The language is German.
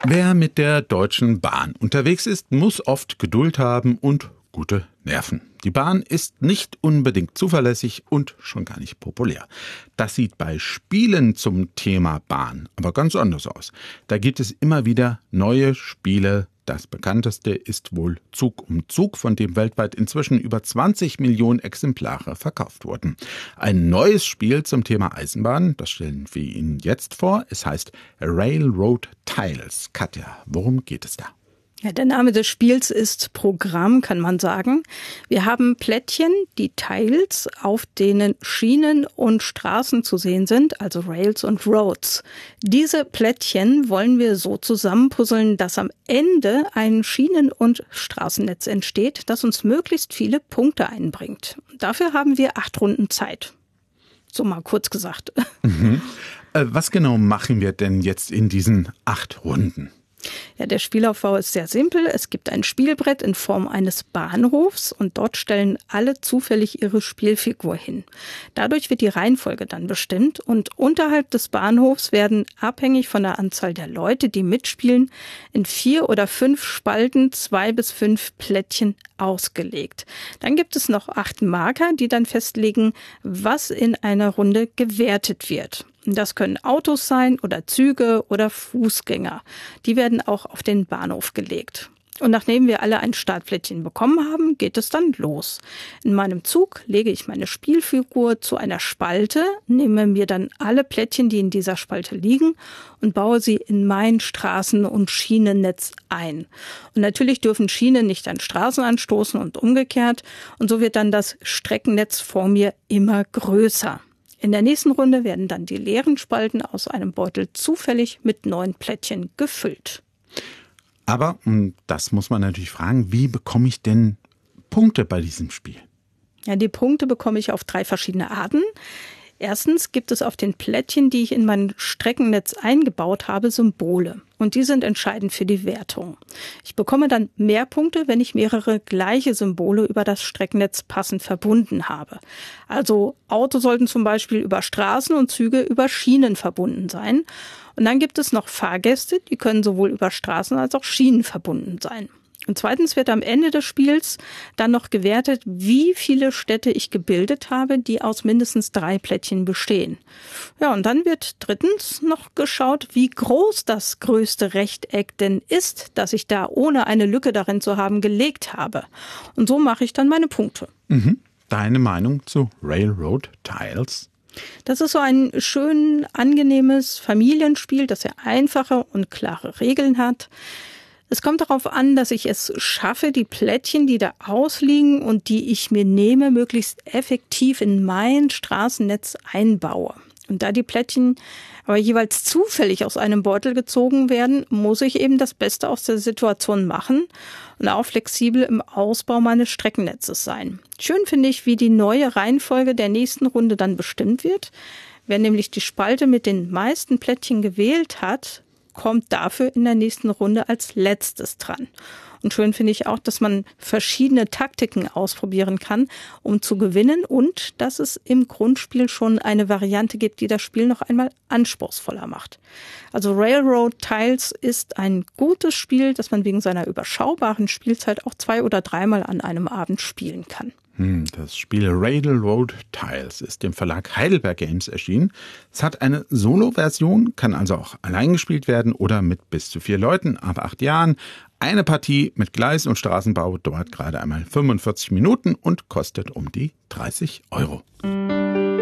Wer mit der Deutschen Bahn unterwegs ist, muss oft Geduld haben und gute Nerven. Die Bahn ist nicht unbedingt zuverlässig und schon gar nicht populär. Das sieht bei Spielen zum Thema Bahn aber ganz anders aus. Da gibt es immer wieder neue Spiele. Das bekannteste ist wohl Zug um Zug, von dem weltweit inzwischen über 20 Millionen Exemplare verkauft wurden. Ein neues Spiel zum Thema Eisenbahn, das stellen wir Ihnen jetzt vor. Es heißt Railroad Tiles. Katja, worum geht es da? Ja, der Name des Spiels ist Programm, kann man sagen. Wir haben Plättchen, die Tiles, auf denen Schienen und Straßen zu sehen sind, also Rails und Roads. Diese Plättchen wollen wir so zusammenpuzzeln, dass am Ende ein Schienen- und Straßennetz entsteht, das uns möglichst viele Punkte einbringt. Dafür haben wir 8 Runden Zeit. So mal kurz gesagt. Was genau machen wir denn jetzt in diesen 8 Runden? Ja, der Spielaufbau ist sehr simpel. Es gibt ein Spielbrett in Form eines Bahnhofs und dort stellen alle zufällig ihre Spielfigur hin. Dadurch wird die Reihenfolge dann bestimmt und unterhalb des Bahnhofs werden, abhängig von der Anzahl der Leute, die mitspielen, in 4 oder 5 Spalten 2 bis 5 Plättchen ausgelegt. Dann gibt es noch 8 Marker, die dann festlegen, was in einer Runde gewertet wird. Das können Autos sein oder Züge oder Fußgänger. Die werden auch auf den Bahnhof gelegt. Und nachdem wir alle ein Startplättchen bekommen haben, geht es dann los. In meinem Zug lege ich meine Spielfigur zu einer Spalte, nehme mir dann alle Plättchen, die in dieser Spalte liegen, und baue sie in mein Straßen- und Schienennetz ein. Und natürlich dürfen Schienen nicht an Straßen anstoßen und umgekehrt. Und so wird dann das Streckennetz vor mir immer größer. In der nächsten Runde werden dann die leeren Spalten aus einem Beutel zufällig mit 9 Plättchen gefüllt. Aber, das muss man natürlich fragen, wie bekomme ich denn Punkte bei diesem Spiel? Ja, die Punkte bekomme ich auf 3 verschiedene Arten. Erstens gibt es auf den Plättchen, die ich in mein Streckennetz eingebaut habe, Symbole. Und die sind entscheidend für die Wertung. Ich bekomme dann mehr Punkte, wenn ich mehrere gleiche Symbole über das Streckennetz passend verbunden habe. Also Autos sollten zum Beispiel über Straßen und Züge über Schienen verbunden sein. Und dann gibt es noch Fahrgäste, die können sowohl über Straßen als auch Schienen verbunden sein. Und zweitens wird am Ende des Spiels dann noch gewertet, wie viele Städte ich gebildet habe, die aus mindestens 3 Plättchen bestehen. Ja, und dann wird drittens noch geschaut, wie groß das größte Rechteck denn ist, das ich da, ohne eine Lücke darin zu haben, gelegt habe. Und so mache ich dann meine Punkte. Deine Meinung zu Railroad Tiles? Das ist so ein schön angenehmes Familienspiel, das sehr einfache und klare Regeln hat. Es kommt darauf an, dass ich es schaffe, die Plättchen, die da ausliegen und die ich mir nehme, möglichst effektiv in mein Straßennetz einbaue. Und da die Plättchen aber jeweils zufällig aus einem Beutel gezogen werden, muss ich eben das Beste aus der Situation machen und auch flexibel im Ausbau meines Streckennetzes sein. Schön finde ich, wie die neue Reihenfolge der nächsten Runde dann bestimmt wird. Wer nämlich die Spalte mit den meisten Plättchen gewählt hat, kommt dafür in der nächsten Runde als letztes dran. Und schön finde ich auch, dass man verschiedene Taktiken ausprobieren kann, um zu gewinnen und dass es im Grundspiel schon eine Variante gibt, die das Spiel noch einmal anspruchsvoller macht. Also Railroad Tiles ist ein gutes Spiel, das man wegen seiner überschaubaren Spielzeit auch 2 oder 3 Mal an einem Abend spielen kann. Das Spiel Railroad Tiles ist im Verlag Heidelberg Games erschienen. Es hat eine Solo-Version, kann also auch allein gespielt werden oder mit bis zu 4 Leuten ab 8 Jahren. Eine Partie mit Gleis- und Straßenbau dauert gerade einmal 45 Minuten und kostet um die 30 €.